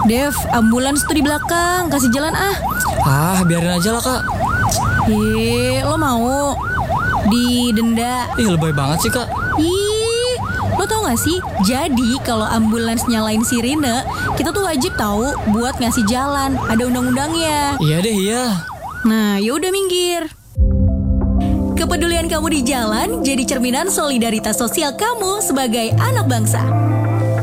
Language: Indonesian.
Dev, ambulans tuh di belakang, kasih jalan ah. Biarin aja lah kak. Lo mau didenda? Lebay banget sih kak. Lo tau gak sih? Jadi kalau ambulans nyalain sirine, kita tuh wajib tahu buat ngasih jalan. Ada undang-undangnya. Iya deh, iya. Nah, yaudah minggir. Kepedulian kamu di jalan jadi cerminan solidaritas sosial kamu sebagai anak bangsa.